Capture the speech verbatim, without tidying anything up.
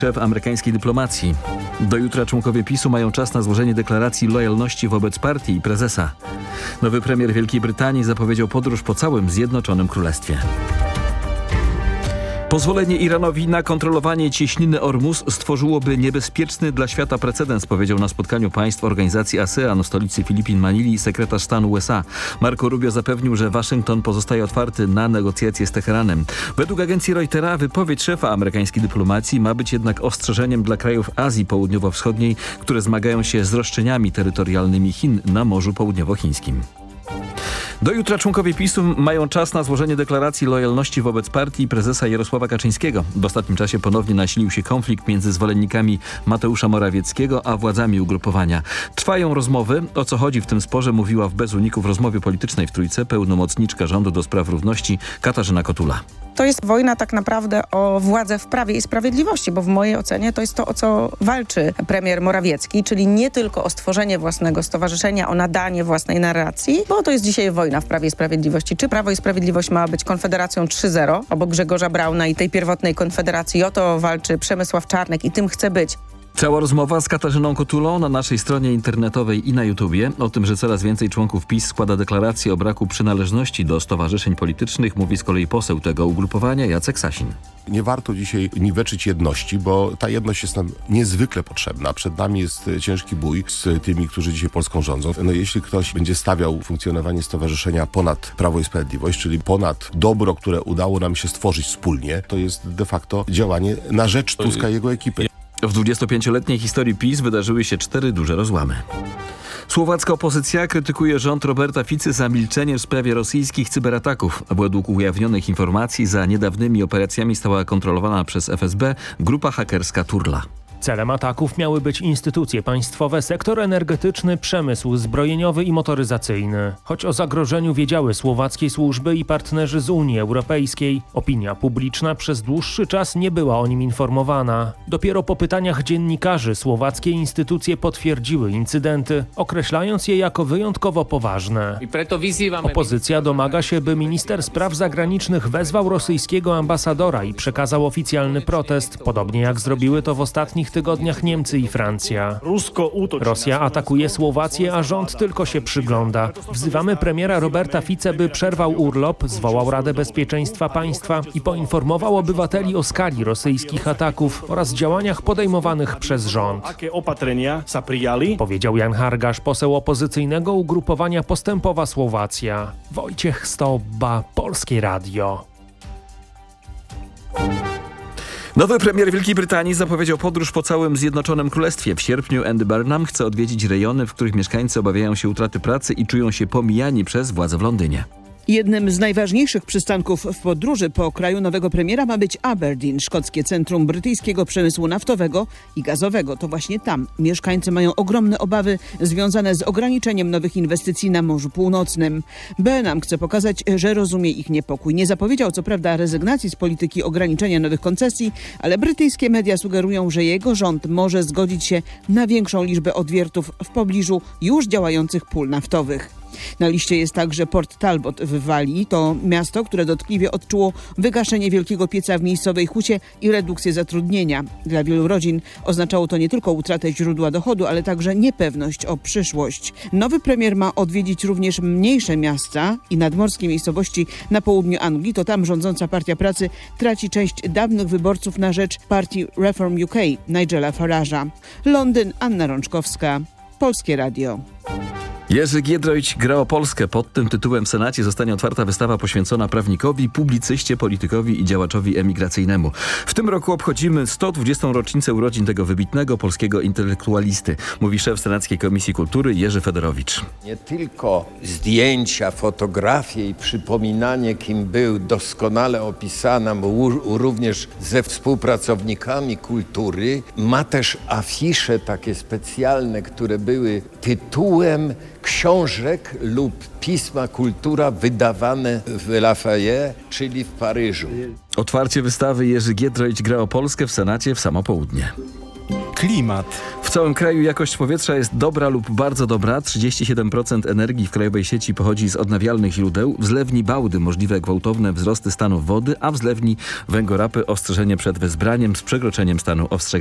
Szef amerykańskiej dyplomacji. Do jutra członkowie PiSu mają czas na złożenie deklaracji lojalności wobec partii i prezesa. Nowy premier Wielkiej Brytanii zapowiedział podróż po całym Zjednoczonym Królestwie. Pozwolenie Iranowi na kontrolowanie cieśniny Ormus stworzyłoby niebezpieczny dla świata precedens, powiedział na spotkaniu państw organizacji ASEAN w stolicy Filipin Manili sekretarz stanu U S A. Marco Rubio zapewnił, że Waszyngton pozostaje otwarty na negocjacje z Teheranem. Według agencji Reutera wypowiedź szefa amerykańskiej dyplomacji ma być jednak ostrzeżeniem dla krajów Azji Południowo-Wschodniej, które zmagają się z roszczeniami terytorialnymi Chin na Morzu Południowochińskim. Do jutra członkowie PiSu mają czas na złożenie deklaracji lojalności wobec partii prezesa Jarosława Kaczyńskiego. W ostatnim czasie ponownie nasilił się konflikt między zwolennikami Mateusza Morawieckiego a władzami ugrupowania. Trwają rozmowy. O co chodzi w tym sporze mówiła w Bez Uniku w rozmowie politycznej w Trójce pełnomocniczka rządu do spraw równości Katarzyna Kotula. To jest wojna tak naprawdę o władzę w prawie i sprawiedliwości, bo w mojej ocenie to jest to, o co walczy premier Morawiecki, czyli nie tylko o stworzenie własnego stowarzyszenia, o nadanie własnej narracji, bo to jest dzisiaj wojna w prawie i sprawiedliwości. Czy Prawo i Sprawiedliwość ma być konfederacją trzy zero obok Grzegorza Brauna i tej pierwotnej konfederacji? O to walczy Przemysław Czarnek i tym chce być. Cała rozmowa z Katarzyną Kotulą na naszej stronie internetowej i na YouTubie. O tym, że coraz więcej członków PiS składa deklarację o braku przynależności do stowarzyszeń politycznych, mówi z kolei poseł tego ugrupowania Jacek Sasin. Nie warto dzisiaj niweczyć jedności, bo ta jedność jest nam niezwykle potrzebna. Przed nami jest ciężki bój z tymi, którzy dzisiaj Polską rządzą. No, jeśli ktoś będzie stawiał funkcjonowanie stowarzyszenia ponad Prawo i Sprawiedliwość, czyli ponad dobro, które udało nam się stworzyć wspólnie, to jest de facto działanie na rzecz Tuska i jego ekipy. W dwudziestopięcioletniej historii PiS wydarzyły się cztery duże rozłamy. Słowacka opozycja krytykuje rząd Roberta Ficy za milczenie w sprawie rosyjskich cyberataków. Według ujawnionych informacji za niedawnymi operacjami stała kontrolowana przez F S B grupa hakerska Turla. Celem ataków miały być instytucje państwowe, sektor energetyczny, przemysł zbrojeniowy i motoryzacyjny. Choć o zagrożeniu wiedziały słowackie służby i partnerzy z Unii Europejskiej, opinia publiczna przez dłuższy czas nie była o nim informowana. Dopiero po pytaniach dziennikarzy słowackie instytucje potwierdziły incydenty, określając je jako wyjątkowo poważne. Opozycja domaga się, by minister spraw zagranicznych wezwał rosyjskiego ambasadora i przekazał oficjalny protest, podobnie jak zrobiły to w ostatnich tygodniach Niemcy i Francja. Rosja atakuje Słowację, a rząd tylko się przygląda. Wzywamy premiera Roberta Fice, by przerwał urlop, zwołał Radę Bezpieczeństwa Państwa i poinformował obywateli o skali rosyjskich ataków oraz działaniach podejmowanych przez rząd. Powiedział Jan Hargasz, poseł opozycyjnego ugrupowania Postępowa Słowacja. Wojciech Stobba, Polskie Radio. Nowy premier Wielkiej Brytanii zapowiedział podróż po całym Zjednoczonym Królestwie. W sierpniu Andy Burnham chce odwiedzić rejony, w których mieszkańcy obawiają się utraty pracy i czują się pomijani przez władze w Londynie. Jednym z najważniejszych przystanków w podróży po kraju nowego premiera ma być Aberdeen, szkockie centrum brytyjskiego przemysłu naftowego i gazowego. To właśnie tam mieszkańcy mają ogromne obawy związane z ograniczeniem nowych inwestycji na Morzu Północnym. Burnham chce pokazać, że rozumie ich niepokój. Nie zapowiedział co prawda rezygnacji z polityki ograniczenia nowych koncesji, ale brytyjskie media sugerują, że jego rząd może zgodzić się na większą liczbę odwiertów w pobliżu już działających pól naftowych. Na liście jest także Port Talbot w Walii. To miasto, które dotkliwie odczuło wygaszenie wielkiego pieca w miejscowej hucie i redukcję zatrudnienia. Dla wielu rodzin oznaczało to nie tylko utratę źródła dochodu, ale także niepewność o przyszłość. Nowy premier ma odwiedzić również mniejsze miasta i nadmorskie miejscowości na południu Anglii. To tam rządząca Partia Pracy traci część dawnych wyborców na rzecz partii Reform U K Nigela Farage'a. Londyn, Anna Rączkowska, Polskie Radio. Jerzy Giedroyć gra o Polskę. Pod tym tytułem w Senacie zostanie otwarta wystawa poświęcona prawnikowi, publicyście, politykowi i działaczowi emigracyjnemu. W tym roku obchodzimy sto dwudziestą rocznicę urodzin tego wybitnego polskiego intelektualisty, mówi szef Senackiej Komisji Kultury Jerzy Fedorowicz. Nie tylko zdjęcia, fotografie i przypominanie, kim był, doskonale opisana również ze współpracownikami kultury, ma też afisze takie specjalne, które były tytułem książek lub pisma kultura wydawane w Lafayette, czyli w Paryżu. Otwarcie wystawy Jerzy Giedroyć gra o Polskę w Senacie w samo południe. Klimat. W całym kraju jakość powietrza jest dobra lub bardzo dobra. trzydzieści siedem procent energii w krajowej sieci pochodzi z odnawialnych źródeł. W zlewni Bałdy możliwe gwałtowne wzrosty stanów wody, a w zlewni Węgorapy ostrzeżenie przed wezbraniem z przekroczeniem stanu ostrzegawczego.